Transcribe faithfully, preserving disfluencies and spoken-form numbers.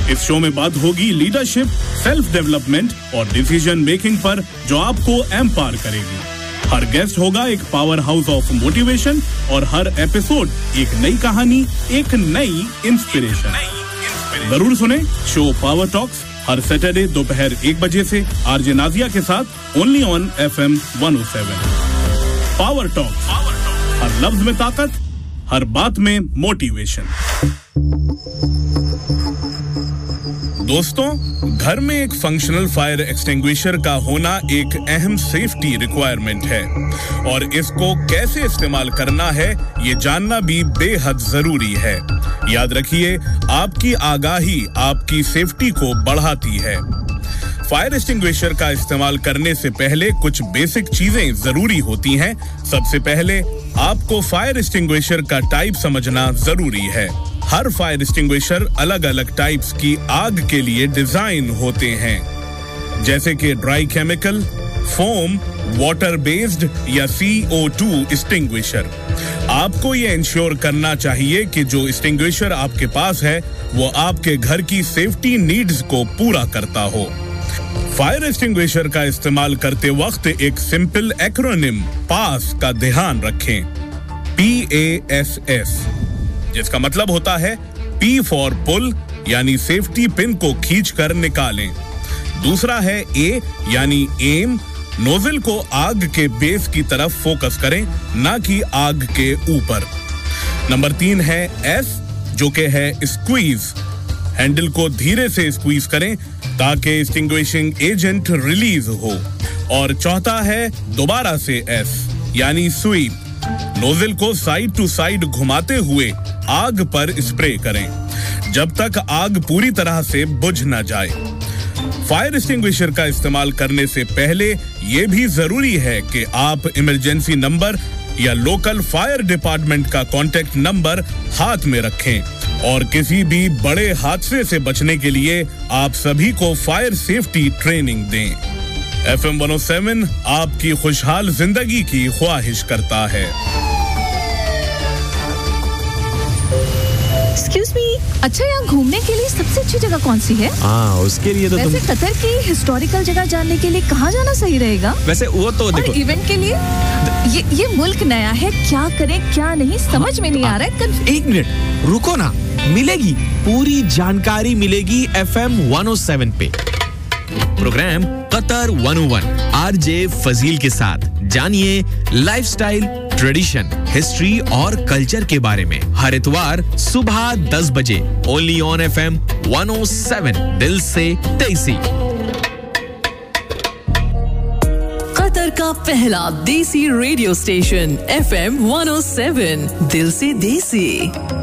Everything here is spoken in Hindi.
इस शो में बात होगी लीडरशिप, सेल्फ डेवलपमेंट और डिसीजन मेकिंग पर, जो आपको एम्पावर करेगी। हर गेस्ट होगा एक पावर हाउस ऑफ मोटिवेशन और हर एपिसोड एक नई कहानी, एक नई इंस्पिरेशन। जरूर सुने शो पावर टॉक्स हर सैटरडे दोपहर एक बजे से आरजे नाजिया के साथ only on FM one O seven. Power talks, हर लफ्ज में ताकत, हर बात में मोटिवेशन। दोस्तों, घर में एक फंक्शनल फायर एक्सटिंग्विशर का होना एक अहम सेफ्टी रिक्वायरमेंट है और इसको कैसे इस्तेमाल करना है ये जानना भी बेहद जरूरी है। याद रखिए, आपकी आगाही आपकी सेफ्टी को बढ़ाती है। फायर एक्सटिंग्विशर का इस्तेमाल करने से पहले कुछ बेसिक चीजें जरूरी होती हैं। सबसे पहले आपको फायर एक्सटिंग्विशर का टाइप समझना जरूरी है। हर फायर एक्सटिंग्विशर अलग अलग टाइप्स की आग के लिए डिजाइन होते हैं, जैसे कि dry chemical, foam, water based या सी ओ टू एक्सटिंग्विशर। आपको ये इंश्योर करना चाहिए कि जो एक्सटिंग्विशर आपके पास है वो आपके घर की सेफ्टी नीड्स को पूरा करता हो। फायर एक्सटिंग्विशर का इस्तेमाल करते वक्त एक सिंपल एक्रोनिम पास का ध्यान रखें। पी ए एस एस, जिसका मतलब होता है पी फॉर पुल, यानी सेफ्टी पिन को खींचकर निकालें। दूसरा है ए यानी एम, नोजल को आग के बेस की तरफ फोकस करें, ना कि आग के ऊपर। नंबर तीन है एस, जो कि है स्क्वीज, हैंडल को धीरे से स्क्वीज करें ताकि एक्सटिंग्विशिंग एजेंट रिलीज हो। और चौथा है दोबारा से एस यानी स्वीप, नोजल को साइड टू साइड घुमाते हुए आग पर स्प्रे करें जब तक आग पूरी तरह से बुझ न जाए। फायर एक्सटिंग्विशर का इस्तेमाल करने से पहले यह भी जरूरी है कि आप इमरजेंसी नंबर या लोकल फायर डिपार्टमेंट का कॉन्टैक्ट नंबर हाथ में रखें और किसी भी बड़े हादसे से बचने के लिए आप सभी को फायर सेफ्टी ट्रेनिंग दें। एफएम वन ओ सेवन आपकी खुशहाल जिंदगी की ख्वाहिश करता है। एक्सक्यूज मी, अच्छा यहाँ घूमने के लिए सबसे अच्छी जगह कौन सी है? हाँ, उसके लिए तो वैसे तुम... कतर की हिस्टोरिकल जगह जानने के लिए कहाँ जाना सही रहेगा? वैसे वो तो देखो, और इवेंट के लिए ये ये मुल्क नया है, क्या करें क्या नहीं समझ में नहीं आ रहा है। एक मिनट रुको ना, मिलेगी पूरी जानकारी मिलेगी एफएम वन ओ सेवन पे। प्रोग्राम कतर वन ओ वन आरजे फजील के साथ जानिए लाइफस्टाइल, ट्रेडिशन, हिस्ट्री और कल्चर के बारे में हर इतवार सुबह दस बजे only on FM one O seven, दिल से देसी। कतर का पहला देसी radio station FM one O seven, दिल से देसी।